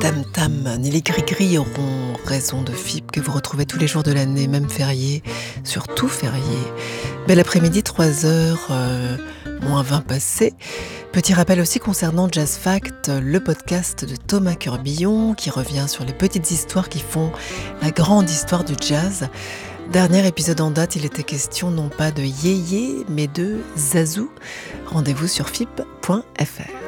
tam tam, ni les gris-gris auront raison de FIP que vous retrouvez tous les jours de l'année, même férié, surtout férié. Bel après-midi, 3h, moins 20 passé. Petit rappel aussi concernant Jazz Fact, le podcast de Thomas Curbillon qui revient sur les petites histoires qui font la grande histoire du jazz. Dernier épisode en date, il était question non pas de yéyé, mais de zazou. Rendez-vous sur fip.fr.